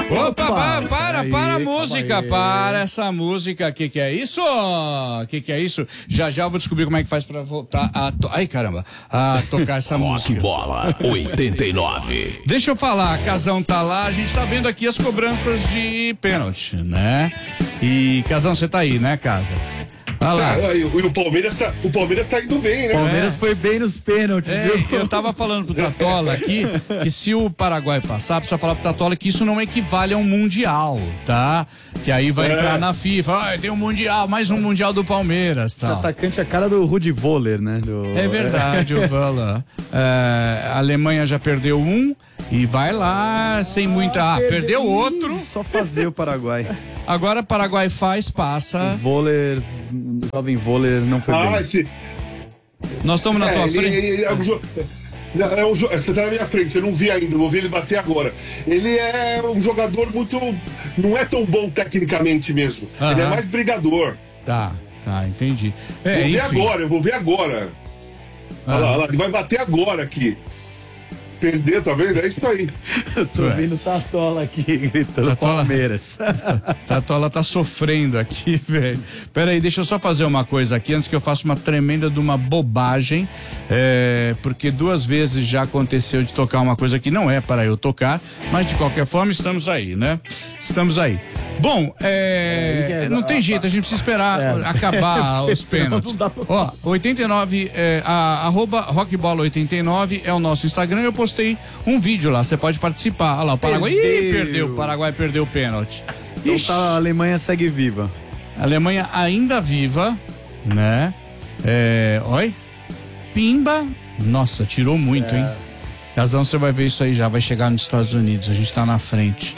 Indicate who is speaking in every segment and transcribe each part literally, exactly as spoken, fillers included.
Speaker 1: Opa, para, para, aí, para a música, para essa música. Que que é isso? Que que é isso? Já já eu vou descobrir como é que faz pra voltar a... To... Ai, caramba, a tocar essa música.
Speaker 2: Rock Bola oitenta e nove.
Speaker 1: Deixa eu falar, a Casão tá lá, a gente tá vendo aqui as cobranças de pênalti, né? E, Casão, você tá aí, né, Casa?
Speaker 3: Ah, lá. Ah, e o Palmeiras tá, o Palmeiras tá indo bem, né?
Speaker 4: O Palmeiras é. foi bem nos pênaltis,
Speaker 1: é,
Speaker 4: viu?
Speaker 1: Eu tava falando pro Tatola aqui que se o Paraguai passar, precisa falar pro Tatola que isso não equivale a um mundial, tá? Que aí vai é. entrar na FIFA. Ah, tem um mundial, mais um mundial do Palmeiras, tá?
Speaker 4: Esse atacante é a cara do Rudi Voller, né? Do...
Speaker 1: É verdade, o Voller. É, a Alemanha já perdeu um e vai lá sem muita... Ah, perdeu outro.
Speaker 4: Só fazer o Paraguai.
Speaker 1: Agora o Paraguai faz, passa.
Speaker 4: O Voller, o jovem Voller não foi
Speaker 3: ah,
Speaker 4: bem.
Speaker 3: Esse...
Speaker 1: Nós estamos na
Speaker 3: é,
Speaker 1: tua
Speaker 3: ele,
Speaker 1: frente.
Speaker 3: Ele, ele, é um jo... é um jo... Você tá na minha frente, eu não vi ainda, vou ver ele bater agora. Ele é um jogador muito... Não é tão bom tecnicamente mesmo. Uh-huh. Ele é mais brigador.
Speaker 1: Tá, tá, entendi. É,
Speaker 3: vou ver
Speaker 1: enfim.
Speaker 3: agora, eu vou ver agora. Uh-huh. Olha lá, olha lá, ele vai bater agora aqui. Perdeu, tá vendo? É isso aí.
Speaker 4: Eu tô vendo o Tatola aqui gritando Tatola, Palmeiras.
Speaker 1: Tatola tá sofrendo aqui, velho. Pera aí, deixa eu só fazer uma coisa aqui antes que eu faça uma tremenda de uma bobagem, é, porque duas vezes já aconteceu de tocar uma coisa que não é para eu tocar, mas de qualquer forma estamos aí, né? Estamos aí. Bom, é, é, não tem jeito, a gente precisa esperar é. acabar os pênaltis. Ó, oitenta e nove, é, a, arroba rockbola oitenta e nove é o nosso Instagram, eu postei um vídeo lá, você pode participar. Olha lá, o Paraguai, perdeu. Ih, perdeu, o Paraguai perdeu o pênalti.
Speaker 4: Então tá, a Alemanha segue viva.
Speaker 1: A Alemanha ainda viva, né? É, oi? Pimba, nossa, tirou muito, é. hein? Casão, você vai ver isso aí já, vai chegar nos Estados Unidos, a gente tá na frente.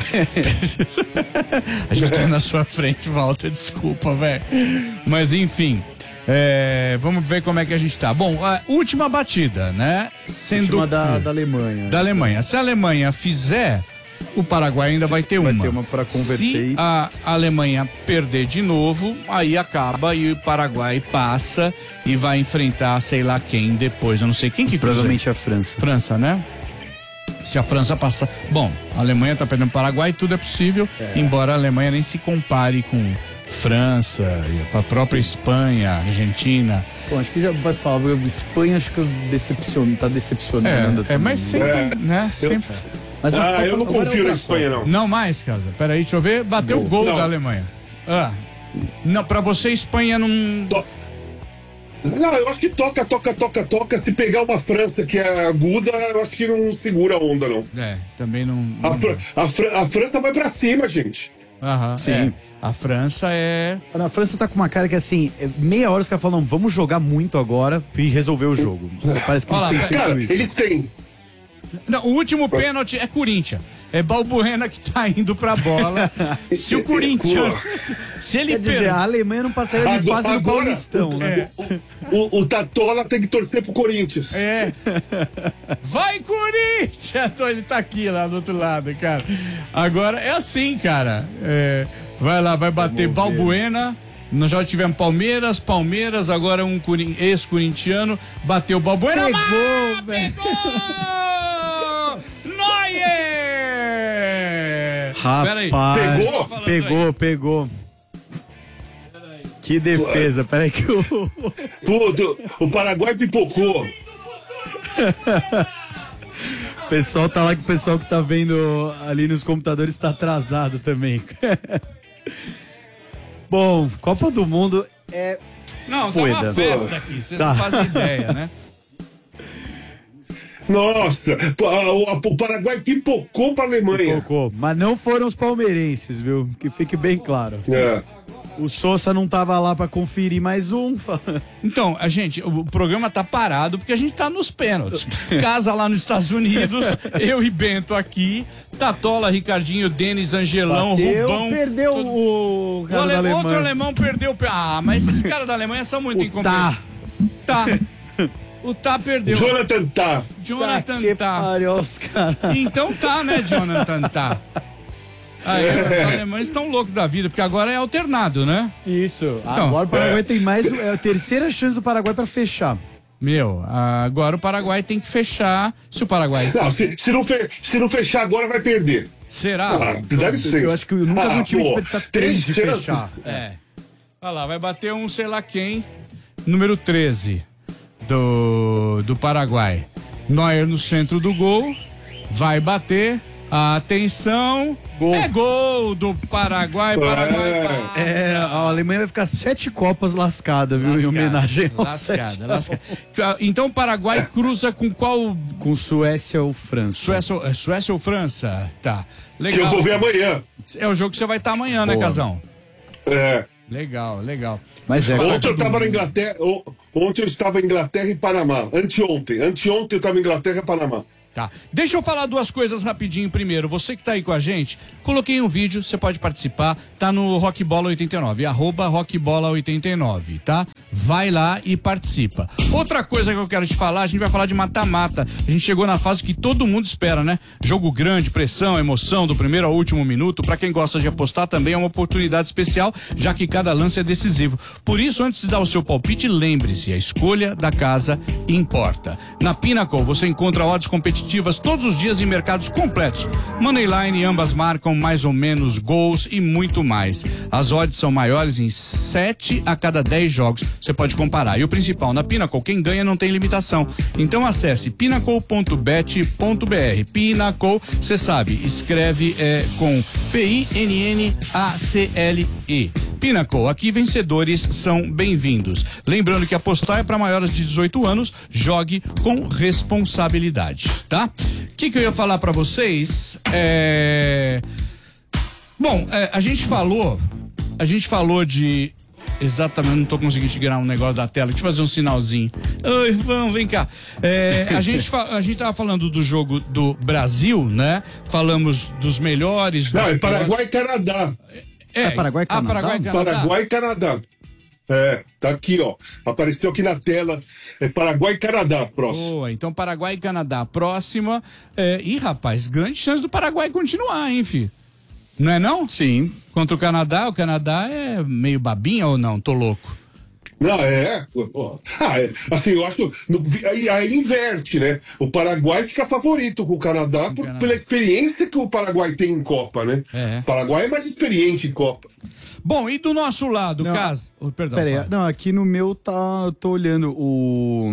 Speaker 1: A gente tá na sua frente, Walter, desculpa, velho. Mas enfim, é, vamos ver como é que a gente tá. Bom, a última batida, né? Sendo
Speaker 4: última da, da Alemanha.
Speaker 1: Da Alemanha. Se a Alemanha fizer, o Paraguai ainda vai ter
Speaker 4: vai
Speaker 1: uma.
Speaker 4: Vai ter uma pra converter.
Speaker 1: Se a Alemanha perder de novo, aí acaba e o Paraguai passa e vai enfrentar sei lá quem depois. Eu não sei quem que
Speaker 4: provavelmente a França.
Speaker 1: França, né? Se a França passar... Bom, a Alemanha tá perdendo o Paraguai, tudo é possível, é. embora a Alemanha nem se compare com França, a própria Espanha, Argentina.
Speaker 4: Bom, acho que já vai falar, Espanha acho que decepciona, tá decepcionando.
Speaker 1: É, é mas sempre, é. né? Sempre...
Speaker 3: Mas ah, eu não confio na Espanha, não.
Speaker 1: Não mais, Casa. Peraí, deixa eu ver. Bateu o gol não. da Alemanha. Ah. Não, pra você, Espanha não...
Speaker 3: To... Não, eu acho que toca, toca, toca, toca. Se pegar uma França que é aguda, eu acho que não segura a onda, não.
Speaker 1: É, também não...
Speaker 3: A, Fra... a, Fra... a França vai pra cima, gente.
Speaker 1: Aham, sim. É. A França é...
Speaker 4: A França tá com uma cara que assim, meia hora os caras falam, vamos jogar muito agora e resolver o jogo. Parece que
Speaker 3: Olha
Speaker 4: eles
Speaker 3: lá,
Speaker 4: têm
Speaker 3: cara,
Speaker 4: isso.
Speaker 3: Eles têm...
Speaker 1: Não, o último pênalti é Corinthians. É Balbuena que tá indo pra bola. Se o Corinthians... se, se ele
Speaker 4: Quer dizer, per... a Alemanha não passaria de fase do Paulistão,
Speaker 3: o,
Speaker 4: né?
Speaker 3: O, o, o Tatola tem que torcer pro Corinthians.
Speaker 1: É. Vai, Corinthians! Ele tá aqui, lá do outro lado, cara. Agora é assim, cara. É, vai lá, vai bater Balbuena. Nós já tivemos Palmeiras, Palmeiras, agora um ex-corintiano. Bateu Balbuena.
Speaker 4: Pegou, velho. Rapaz,
Speaker 3: pegou?
Speaker 4: Pegou, pegou. Que defesa, peraí que o...
Speaker 3: Tudo, o Paraguai pipocou.
Speaker 4: O pessoal tá lá, que o pessoal que tá vendo ali nos computadores tá atrasado também. Bom, Copa do Mundo é...
Speaker 1: Não, tá uma festa aqui, vocês tá. não fazem ideia, né?
Speaker 3: Nossa, o Paraguai pipocou pra Alemanha.
Speaker 4: Pipocou, mas não foram os palmeirenses, viu? Que fique bem claro.
Speaker 3: É.
Speaker 4: O Sousa não tava lá pra conferir mais um.
Speaker 1: Então, a gente, o programa tá parado porque a gente tá nos pênaltis. Casa lá nos Estados Unidos, eu e Bento aqui, Tatola, Ricardinho, Denis, Angelão,
Speaker 4: Bateu,
Speaker 1: Rubão.
Speaker 4: Perdeu
Speaker 1: tudo...
Speaker 4: o cara
Speaker 1: o ale...
Speaker 4: da Alemanha.
Speaker 1: Outro alemão perdeu. Ah, mas esses caras da Alemanha são muito incompetentes. Tá. Tá. O Tá perdeu.
Speaker 3: Jonathan Tá.
Speaker 1: Jonathan
Speaker 4: Tá.
Speaker 1: Tá.
Speaker 4: Pariu, os cara.
Speaker 1: Então tá, né, Jonathan Tá. Aí, é. Os alemães estão loucos da vida, porque agora é alternado, né?
Speaker 4: Isso. Então, agora o Paraguai é. tem mais. É a terceira chance do Paraguai pra fechar.
Speaker 1: Meu, agora o Paraguai tem que fechar. Se o Paraguai.
Speaker 3: Não, se, se, não fe, se não fechar agora, vai perder.
Speaker 1: Será?
Speaker 3: Ah, dá licença.
Speaker 4: Eu acho que eu nunca vi
Speaker 3: Ah,
Speaker 4: um time
Speaker 3: pô,
Speaker 4: desperdiçar três de
Speaker 3: chances.
Speaker 4: fechar.
Speaker 1: É. Olha lá, vai bater um sei lá quem. Número treze do, do Paraguai. Neuer no centro do gol. Vai bater. Atenção. Gol. É gol do Paraguai. Paraguai. passa.
Speaker 4: É, a Alemanha vai ficar sete Copas lascada, viu?
Speaker 1: Lascada,
Speaker 4: em homenagem ao
Speaker 1: lascada,
Speaker 4: sete.
Speaker 1: lascada. Então o Paraguai cruza com qual?
Speaker 4: Com Suécia ou França.
Speaker 1: Suécia, ou- Suécia ou França? Tá.
Speaker 3: Que
Speaker 1: Legal.
Speaker 3: eu vou ver amanhã.
Speaker 1: É o jogo que você vai estar amanhã, né,
Speaker 4: Boa.
Speaker 1: Casão?
Speaker 3: É.
Speaker 1: Legal, legal.
Speaker 4: Mas é,
Speaker 3: Ontem eu estava na Inglaterra. o- Ontem eu estava em Inglaterra e Panamá. Anteontem. Anteontem eu estava em Inglaterra e Panamá.
Speaker 1: Tá. Deixa eu falar duas coisas rapidinho primeiro. Você que tá aí com a gente, coloquei um vídeo, você pode participar, tá no Rockbola oitenta e nove, arroba Rockbola oitenta e nove, tá? Vai lá e participa. Outra coisa que eu quero te falar, a gente vai falar de mata-mata. A gente chegou na fase que todo mundo espera, né? Jogo grande, pressão, emoção, do primeiro ao último minuto. Pra quem gosta de apostar também é uma oportunidade especial, já que cada lance é decisivo. Por isso, antes de dar o seu palpite, lembre-se, a escolha da casa importa. Na Pinnacle, você encontra odds competitivas todos os dias em mercados completos. Moneyline, ambas marcam mais ou menos gols e muito mais. As odds são maiores em sete a cada dez jogos. Você pode comparar. E o principal, na Pinnacle, quem ganha não tem limitação. Então acesse pinnacle ponto bet ponto b r. Pinnacle, você sabe, escreve é, com P I N N A C L E. Pinnacle, aqui vencedores são bem-vindos. Lembrando que apostar é para maiores de dezoito anos, jogue com responsabilidade, tá? O que, que eu ia falar para vocês? É... Bom, é, a gente falou, a gente falou de... Exatamente, não tô conseguindo tirar um negócio da tela. Deixa eu fazer um sinalzinho. Oi, vamos, vem cá. É, a, gente fa- a gente tava falando do jogo do Brasil, né? Falamos dos melhores.
Speaker 3: Não,
Speaker 1: dos
Speaker 3: é
Speaker 1: piores.
Speaker 3: Paraguai e Canadá.
Speaker 1: É,
Speaker 4: É Paraguai e
Speaker 1: ah,
Speaker 4: Canadá?
Speaker 1: Paraguai e Canadá.
Speaker 3: Paraguai e Canadá. É, tá aqui, ó. Apareceu aqui na tela. É Paraguai e Canadá, próximo.
Speaker 1: Boa, então Paraguai e Canadá, próxima. É, ih, rapaz, grande chance do Paraguai continuar, hein, fi? Não é não?
Speaker 4: Sim.
Speaker 1: Contra o Canadá, o Canadá é meio babinha ou não? Tô louco.
Speaker 3: Não, é. Pô. Ah, é, assim, eu acho. No, aí, aí inverte, né? O Paraguai fica favorito com o Canadá, por,
Speaker 1: Canadá.
Speaker 3: pela experiência que o Paraguai tem em Copa, né?
Speaker 1: É.
Speaker 3: O Paraguai é mais experiente em Copa.
Speaker 1: Bom, e do nosso lado,
Speaker 4: Não.
Speaker 1: caso. Oh, perdão.
Speaker 4: Pera aí,
Speaker 1: fala.
Speaker 4: não, aqui no meu tá, eu tô olhando, o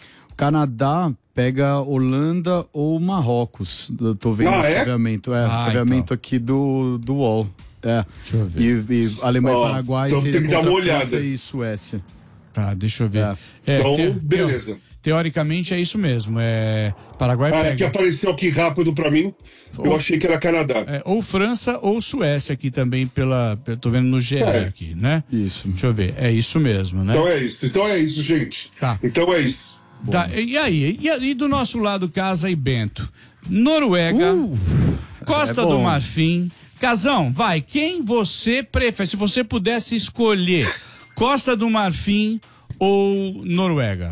Speaker 4: Canadá pega Holanda ou Marrocos. Eu tô vendo
Speaker 3: Ah,
Speaker 4: esse
Speaker 3: é?
Speaker 4: chaveamento, é,
Speaker 1: Ah,
Speaker 4: chaveamento aqui do, do U O L. É.
Speaker 1: Deixa eu ver.
Speaker 4: E, e Alemanha
Speaker 3: Ó,
Speaker 4: e Paraguai
Speaker 3: então
Speaker 4: seria
Speaker 3: tem que dar
Speaker 4: contra
Speaker 3: uma
Speaker 4: França
Speaker 3: olhada.
Speaker 4: e Suécia.
Speaker 1: Tá, deixa eu ver.
Speaker 4: É.
Speaker 1: É,
Speaker 3: Então,
Speaker 1: teo-
Speaker 3: beleza.
Speaker 1: teo- teoricamente é isso mesmo. É Paraguai
Speaker 3: Ah, é que
Speaker 1: pega
Speaker 3: apareceu aqui rápido pra mim. Eu achei que era Canadá.
Speaker 1: é, ou França ou Suécia aqui também pela, eu tô vendo no G E
Speaker 3: É.
Speaker 1: aqui, né?
Speaker 4: Isso.
Speaker 1: Deixa eu ver. É isso mesmo, né?
Speaker 3: Então é isso. Então é isso, gente.
Speaker 1: Tá.
Speaker 3: Então é isso.
Speaker 1: Tá, e aí? E, aí do nosso lado, Casa e Bento? Noruega, Costa
Speaker 4: é bom.
Speaker 1: do Marfim. Casão, vai, quem você prefere? Se você pudesse escolher Costa do Marfim ou Noruega?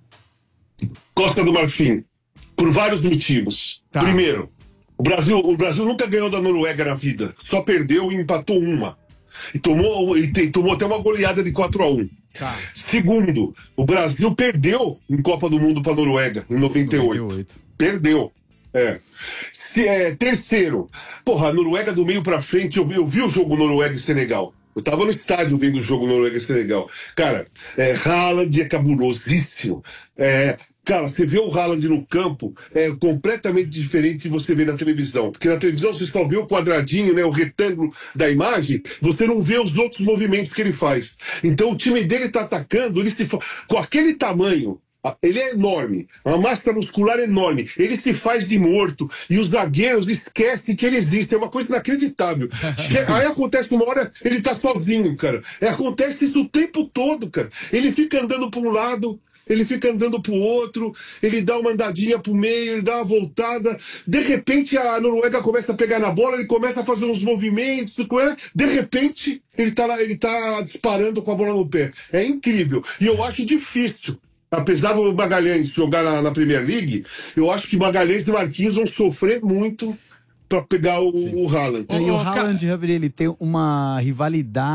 Speaker 3: Costa do Marfim. Por vários motivos.
Speaker 1: Tá.
Speaker 3: Primeiro, o Brasil, o Brasil nunca ganhou da Noruega na vida. Só perdeu e empatou uma. E tomou, e te- tomou até uma goleada de quatro a um.
Speaker 1: Tá.
Speaker 3: Segundo, o Brasil perdeu em Copa do Mundo para a Noruega, em noventa e oito.
Speaker 4: noventa e oito.
Speaker 3: Perdeu. É. Se, é. Terceiro, porra, a Noruega do meio pra frente, eu vi, eu vi o jogo Noruega e Senegal. Eu tava no estádio vendo o jogo Noruega e Senegal. Cara, é, Haaland é cabulosíssimo. É, cara, você vê o Haaland no campo, é completamente diferente de você ver na televisão. Porque na televisão você só vê o quadradinho, né, o retângulo da imagem, você não vê os outros movimentos que ele faz. Então o time dele tá atacando, ele se fa... com aquele tamanho. Ele é enorme, uma massa muscular enorme. Ele se faz de morto e os zagueiros esquecem que ele existe. É uma coisa inacreditável. Aí acontece uma hora, ele tá sozinho, cara. É, acontece isso o tempo todo, cara. Ele fica andando para um lado, ele fica andando pro outro, ele dá uma andadinha pro meio, ele dá uma voltada. De repente a Noruega começa a pegar na bola, ele começa a fazer uns movimentos, de repente ele tá lá, ele tá disparando com a bola no pé. É incrível. E eu acho difícil. Apesar do Magalhães jogar na, na Premier League, eu acho que Magalhães e Marquinhos vão sofrer muito para pegar o, o Haaland.
Speaker 4: E o
Speaker 1: Ô, ô,
Speaker 4: Haaland, Javier, ele tem uma rivalidade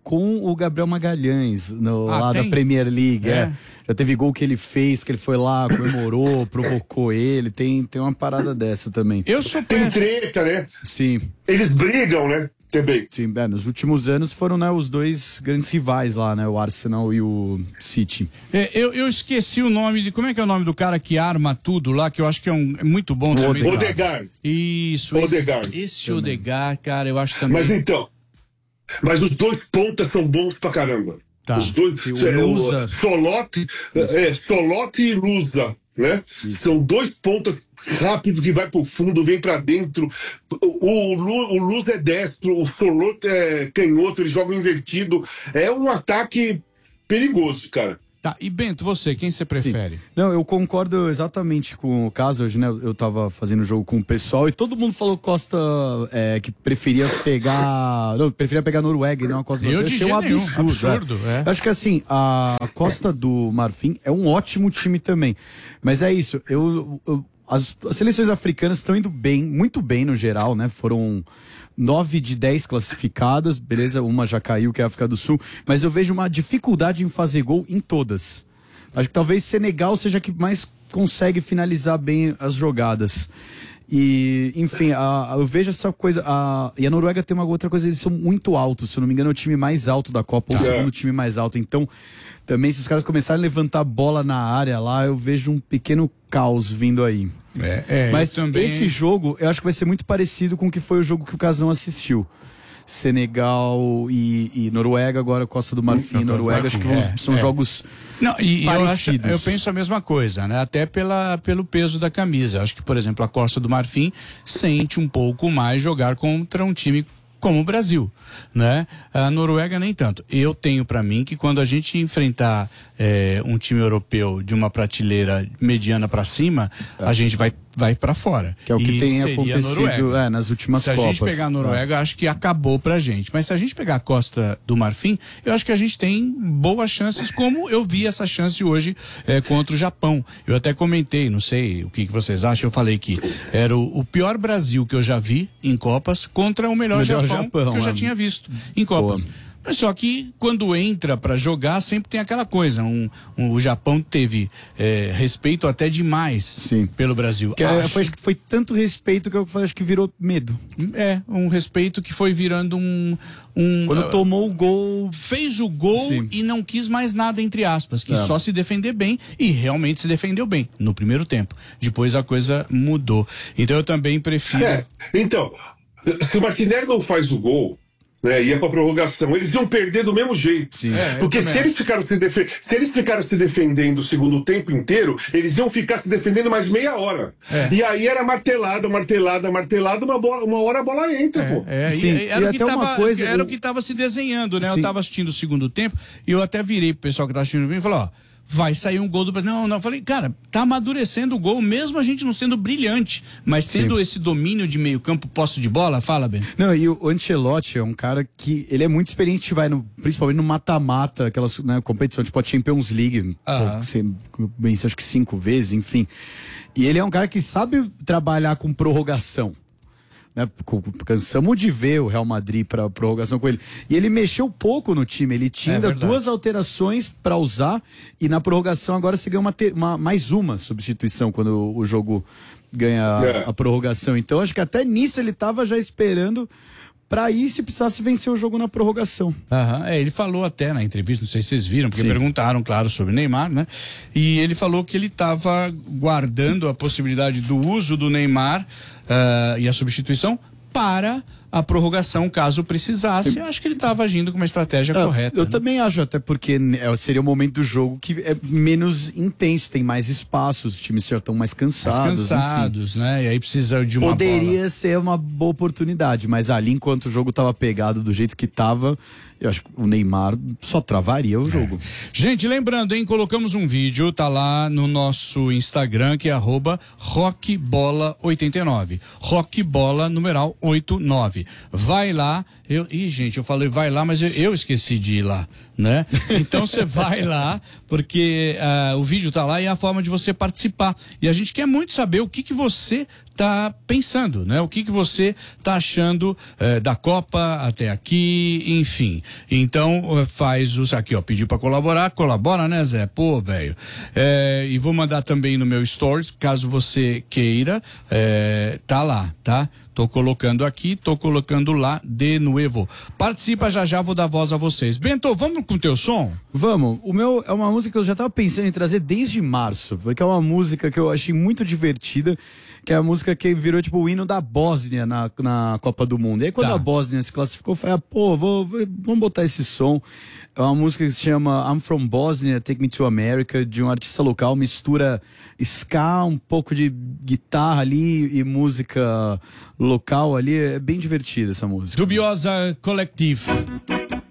Speaker 4: com o Gabriel Magalhães, no,
Speaker 1: Ah,
Speaker 4: lá
Speaker 1: tem?
Speaker 4: da Premier League.
Speaker 1: É.
Speaker 4: É. Já teve gol que ele fez, que ele foi lá, comemorou, provocou ele. Tem, tem uma parada dessa também.
Speaker 1: Eu sou
Speaker 3: Tem
Speaker 1: péssimo.
Speaker 3: treta, né?
Speaker 4: Sim.
Speaker 3: Eles brigam, né? Também.
Speaker 4: Sim, é, nos últimos anos foram, né, os dois grandes rivais lá, né? O Arsenal e o City.
Speaker 1: É, eu, eu esqueci o nome de. Como é que é o nome do cara que arma tudo lá, que eu acho que é, um, é muito bom também.
Speaker 3: Odegaard.
Speaker 1: Isso,
Speaker 3: Odegaard.
Speaker 1: esse, esse Odegaard, cara, eu acho também.
Speaker 3: Mas então, mas os dois pontas são bons pra caramba.
Speaker 4: Tá.
Speaker 3: Os dois,
Speaker 4: Sim, o
Speaker 3: é,
Speaker 4: Lusa.
Speaker 3: Solote, é, Solote e Lusa, né? São dois pontas rápidos que vai pro fundo, vem pra dentro. O, o, Lu- o Lusa é destro, o Solote é canhoto, ele joga invertido. É um ataque perigoso, cara.
Speaker 1: Tá, e Bento, você, quem você prefere?
Speaker 4: Não, eu concordo exatamente com o caso. Hoje, né, eu tava fazendo jogo com o pessoal e todo mundo falou Costa é, que preferia pegar. Não, preferia pegar Noruega e não a Costa do
Speaker 1: Eu
Speaker 4: Marfim.
Speaker 1: de
Speaker 4: Achei um
Speaker 1: jeito nenhum,
Speaker 4: absurdo.
Speaker 1: absurdo, é.
Speaker 4: Eu acho que assim, a Costa do Marfim é um ótimo time também. Mas é isso, eu. eu as, as seleções africanas estão indo bem, muito bem no geral, né? Foram nove de dez classificadas, beleza? Uma já caiu, que é a África do Sul, mas eu vejo uma dificuldade em fazer gol em todas. Acho que talvez Senegal seja a que mais consegue finalizar bem as jogadas. E, enfim, a, a, eu vejo essa coisa. A, e a Noruega tem uma outra coisa, eles são muito altos. Se eu não me engano, é o time mais alto da Copa, ou o
Speaker 3: É.
Speaker 4: segundo time mais alto. Então, também, se os caras começarem a levantar bola na área lá, eu vejo um pequeno caos vindo aí.
Speaker 1: É, é,
Speaker 4: Mas
Speaker 1: eu também...
Speaker 4: esse jogo, eu acho que vai ser muito parecido com o que foi o jogo que o Casão assistiu. Senegal e, e Noruega, agora Costa do Marfim e Noruega, acho que vão-
Speaker 1: É,
Speaker 4: são
Speaker 1: é.
Speaker 4: jogos
Speaker 1: Não, e eu, acho,
Speaker 4: parecidos.
Speaker 1: eu penso a mesma coisa, né? Até pela, pelo peso da camisa. Acho que, por exemplo, a Costa do Marfim sente um pouco mais jogar contra um time como o Brasil, né? A Noruega nem tanto. Eu tenho pra mim que quando a gente enfrentar é, um time europeu de uma prateleira mediana pra cima, a gente vai vai para fora.
Speaker 4: que é o que
Speaker 1: E
Speaker 4: tem
Speaker 1: seria a
Speaker 4: acontecido
Speaker 1: Noruega.
Speaker 4: é, nas últimas
Speaker 1: Se a
Speaker 4: Copas.
Speaker 1: gente pegar a Noruega, acho que acabou pra gente. Mas se a gente pegar a Costa do Marfim, eu acho que a gente tem boas chances, como eu vi essa chance hoje eh, contra o Japão. Eu até comentei, não sei o que, que vocês acham, eu falei que era o, o pior Brasil que eu já vi em Copas contra o melhor,
Speaker 4: Melhor
Speaker 1: Japão,
Speaker 4: Japão,
Speaker 1: que eu já
Speaker 4: é.
Speaker 1: tinha visto em Copas. Mas só que quando entra pra jogar, sempre tem aquela coisa. Um, um- o Japão teve eh, respeito até demais
Speaker 4: Sim.
Speaker 1: pelo Brasil.
Speaker 4: Que é,
Speaker 1: Acho-
Speaker 4: foi, acho que foi tanto respeito que eu acho que virou medo.
Speaker 1: é, um respeito que foi virando um. um
Speaker 4: Quando
Speaker 1: uh,
Speaker 4: tomou o gol.
Speaker 1: fez o gol
Speaker 4: Sim.
Speaker 1: e não quis mais nada, entre aspas, que
Speaker 4: É.
Speaker 1: só se defender bem, e realmente se defendeu bem no primeiro tempo. Depois a coisa mudou. Então eu também prefiro.
Speaker 3: É, então, se o Martinelli não faz o gol, né, ia pra prorrogação, eles iam perder do mesmo jeito.
Speaker 4: Sim.
Speaker 1: É, eu
Speaker 3: Porque se
Speaker 1: também
Speaker 3: eles, ficaram se defe- se eles ficaram se defendendo o segundo tempo inteiro, eles iam ficar se defendendo mais meia hora.
Speaker 1: É.
Speaker 3: E aí era martelada, martelada, martelada, uma, bola, uma hora a bola entra, pô.
Speaker 1: É,
Speaker 4: Sim,
Speaker 1: e, era
Speaker 4: e
Speaker 1: o que
Speaker 4: até uma
Speaker 1: tava,
Speaker 4: coisa,
Speaker 1: era
Speaker 4: o-
Speaker 1: o que tava se desenhando, né?
Speaker 4: Sim.
Speaker 1: Eu tava assistindo o segundo tempo e eu até virei pro pessoal que tá assistindo e falei, ó, vai sair um gol do Brasil. Não, não, eu falei, cara, tá amadurecendo o gol, mesmo a gente não sendo brilhante, mas tendo
Speaker 4: Sim.
Speaker 1: esse domínio de meio campo, posse de bola, fala, Ben.
Speaker 4: Não, e o Ancelotti é um cara que ele é muito experiente, vai no, principalmente no mata-mata, aquelas né, competições tipo a Champions League,
Speaker 1: Aham.
Speaker 4: pô, que você vence acho que cinco vezes, enfim. E ele é um cara que sabe trabalhar com prorrogação. Né? Co- Cansamos de ver o Real Madrid para prorrogação com ele. E ele mexeu pouco no time. Ele tinha
Speaker 1: É
Speaker 4: ainda
Speaker 1: verdade.
Speaker 4: duas alterações para usar e na prorrogação agora você ganha uma, te- uma- mais uma substituição quando o, o jogo ganha a-
Speaker 3: É.
Speaker 4: a prorrogação. Então acho que até nisso ele estava já esperando para ir se precisasse vencer o jogo na prorrogação.
Speaker 1: Aham, é, ele falou até na entrevista, não sei se vocês viram, porque
Speaker 4: Sim.
Speaker 1: perguntaram, claro, sobre o Neymar, né? E ele falou que ele estava guardando a possibilidade do uso do Neymar ah, e a substituição para a prorrogação, caso precisasse. Eu acho que ele estava agindo com uma estratégia
Speaker 4: Ah,
Speaker 1: correta.
Speaker 4: eu
Speaker 1: né?
Speaker 4: também acho, até porque né, seria o momento do jogo que é menos intenso, tem mais espaço, os times já estão mais
Speaker 1: Mais
Speaker 4: cansados. enfim.
Speaker 1: cansados, né? E aí precisa de uma
Speaker 4: Poderia
Speaker 1: bola.
Speaker 4: ser uma boa oportunidade, mas ali, enquanto o jogo tava pegado do jeito que tava, eu acho que o Neymar só travaria o jogo.
Speaker 1: Gente, lembrando, hein, colocamos um vídeo, tá lá no nosso Instagram, que é arroba rockbola oitenta e nove. Rockbola numeral oitenta e nove. Vai lá, eu, ih, gente, eu falei vai lá, mas eu, eu esqueci de ir lá, né? Então você vai lá, porque ah, o vídeo tá lá e é a forma de você participar. E a gente quer muito saber o que que você tá pensando, né? O que que você tá achando eh, da Copa até aqui, enfim. Então, eh, faz os aqui, ó, pediu para colaborar, colabora, né, Zé? Pô, velho. Eh, e vou mandar também no meu stories, caso você queira, eh, tá lá, tá? Tô colocando aqui, tô colocando lá de novo. Participa já já, vou dar voz a vocês. Bento, vamos com o teu som?
Speaker 4: Vamos. O meu é uma música que eu já tava pensando em trazer desde março, porque é uma música que eu achei muito divertida, que é a música que virou tipo o hino da Bósnia na, na Copa do Mundo. E aí quando
Speaker 1: Tá.
Speaker 4: a Bósnia se classificou, eu falei, ah, pô, vou, vou, vamos botar esse som. É uma música que se chama I'm From Bosnia, Take Me to America, de um artista local, mistura ska, um pouco de guitarra ali e música local ali. É bem divertida essa música.
Speaker 1: Dubiosa Collective.